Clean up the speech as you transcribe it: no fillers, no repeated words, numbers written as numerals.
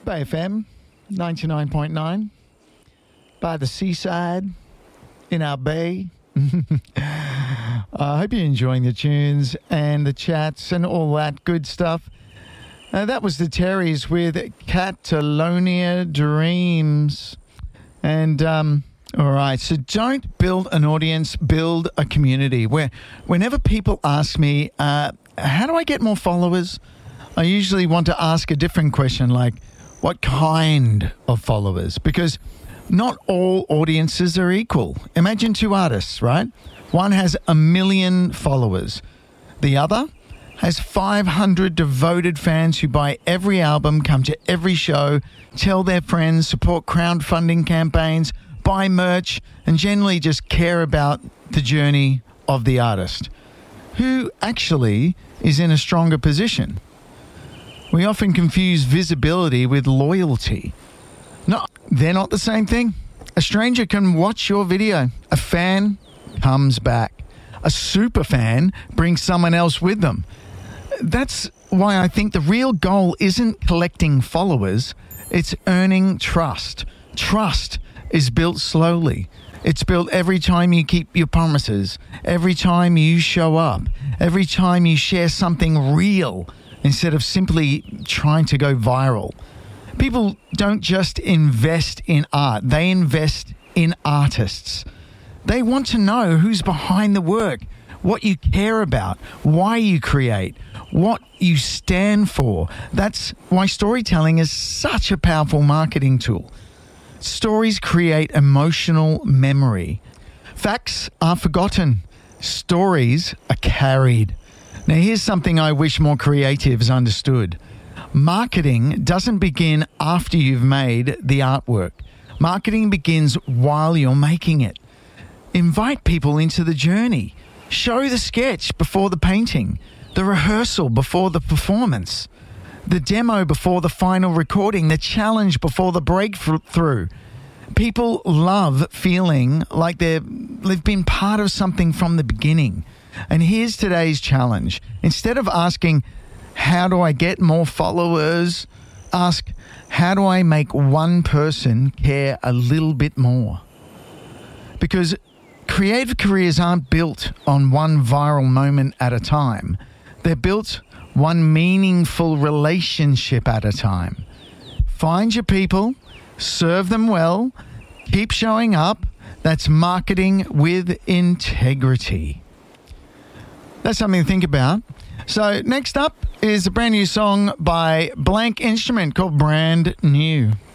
Bay FM 99.9 by the seaside in our bay. I hope you're enjoying the tunes and the chats and all that good stuff. That was the Terrys with Catalonia Dreams. And, all right, so don't build an audience, build a community. Whenever people ask me, how do I get more followers? I usually want to ask a different question, like, what kind of followers? Because not all audiences are equal. Imagine two artists, right? One has 1 million followers. The other has 500 devoted fans who buy every album, come to every show, tell their friends, support crowdfunding campaigns, buy merch, and generally just care about the journey of the artist. Who actually is in a stronger position? We often confuse visibility with loyalty. No, they're not the same thing. A stranger can watch your video. A fan comes back. A super fan brings someone else with them. That's why I think the real goal isn't collecting followers. It's earning trust. Trust is built slowly. It's built every time you keep your promises, every time you show up, every time you share something real instead of simply trying to go viral. People don't just invest in art, they invest in artists. They want to know who's behind the work, what you care about, why you create, what you stand for. That's why storytelling is such a powerful marketing tool. Stories create emotional memory. Facts are forgotten. Stories are carried. Now, here's something I wish more creatives understood. Marketing doesn't begin after you've made the artwork. Marketing begins while you're making it. Invite people into the journey. Show the sketch before the painting, the rehearsal before the performance, the demo before the final recording, the challenge before the breakthrough. People love feeling like they've been part of something from the beginning. And here's today's challenge. Instead of asking, how do I get more followers? Ask, how do I make one person care a little bit more? Because creative careers aren't built on one viral moment at a time. They're built one meaningful relationship at a time. Find your people, serve them well, keep showing up. That's marketing with integrity. That's something to think about. So next up is a brand new song by Blank Instrument called Brand New.